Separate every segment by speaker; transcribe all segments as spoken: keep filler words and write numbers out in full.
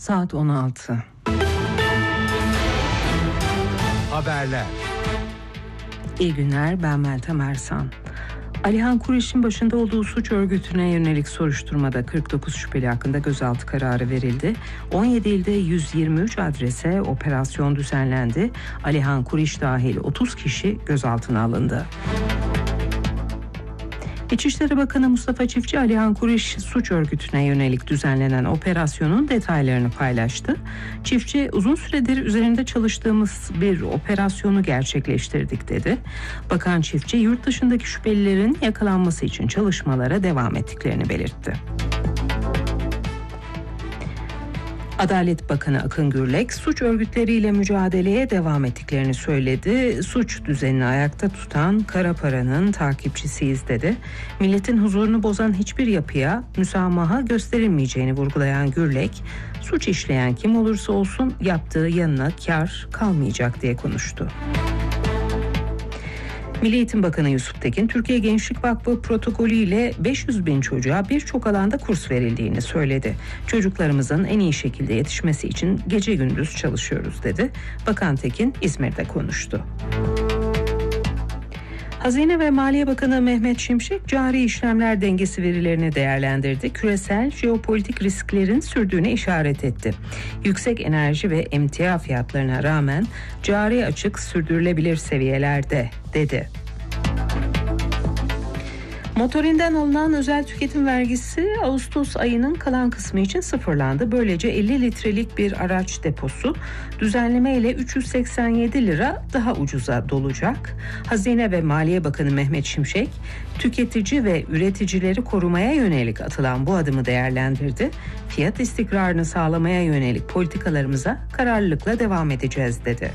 Speaker 1: Saat on altı.
Speaker 2: Haberler.
Speaker 1: İyi günler, ben Meltem Ersan. Alihan Kuriş'in başında olduğu suç örgütüne yönelik soruşturmada kırk dokuz şüpheli hakkında gözaltı kararı verildi. on yedi ilde yüz yirmi üç adrese operasyon düzenlendi. Alihan Kuriş dahil otuz kişi gözaltına alındı. İçişleri Bakanı Mustafa Çiftçi, Alihan Kuriş suç örgütüne yönelik düzenlenen operasyonun detaylarını paylaştı. Çiftçi, uzun süredir üzerinde çalıştığımız bir operasyonu gerçekleştirdik dedi. Bakan Çiftçi, yurt dışındaki şüphelilerin yakalanması için çalışmalara devam ettiklerini belirtti. Adalet Bakanı Akın Gürlek, suç örgütleriyle mücadeleye devam ettiklerini söyledi. Suç düzenini ayakta tutan kara paranın takipçisiyiz dedi. Milletin huzurunu bozan hiçbir yapıya müsamaha gösterilmeyeceğini vurgulayan Gürlek, suç işleyen kim olursa olsun yaptığı yanına kar kalmayacak diye konuştu. Milli Eğitim Bakanı Yusuf Tekin, Türkiye Gençlik Vakfı protokolü ile beş yüz bin çocuğa birçok alanda kurs verildiğini söyledi. Çocuklarımızın en iyi şekilde yetişmesi için gece gündüz çalışıyoruz dedi. Bakan Tekin İzmir'de konuştu. Hazine ve Maliye Bakanı Mehmet Şimşek, cari işlemler dengesi verilerini değerlendirdi. Küresel jeopolitik risklerin sürdüğüne işaret etti. Yüksek enerji ve emtia fiyatlarına rağmen cari açık sürdürülebilir seviyelerde dedi. Motorinden alınan özel tüketim vergisi Ağustos ayının kalan kısmı için sıfırlandı. Böylece elli litrelik bir araç deposu düzenleme ile üç yüz seksen yedi lira daha ucuza dolacak. Hazine ve Maliye Bakanı Mehmet Şimşek, tüketici ve üreticileri korumaya yönelik atılan bu adımı değerlendirdi. Fiyat istikrarını sağlamaya yönelik politikalarımıza kararlılıkla devam edeceğiz dedi.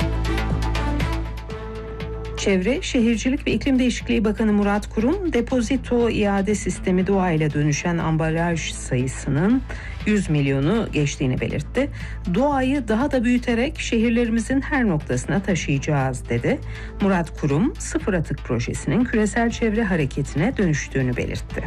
Speaker 1: Çevre, Şehircilik ve İklim Değişikliği Bakanı Murat Kurum, depozito iade sistemi doğayla dönüşen ambalaj sayısının yüz milyonu geçtiğini belirtti. Doğayı daha da büyüterek şehirlerimizin her noktasına taşıyacağız dedi. Murat Kurum, sıfır atık projesinin küresel çevre hareketine dönüştüğünü belirtti.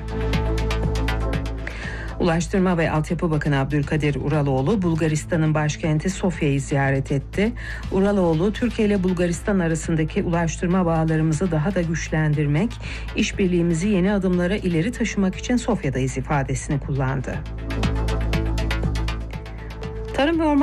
Speaker 1: Ulaştırma ve Altyapı Bakanı Abdülkadir Uraloğlu, Bulgaristan'ın başkenti Sofya'yı ziyaret etti. Uraloğlu, Türkiye ile Bulgaristan arasındaki ulaştırma bağlarımızı daha da güçlendirmek, işbirliğimizi yeni adımlara ileri taşımak için Sofya'dayız ifadesini kullandı. Tarım ve Orman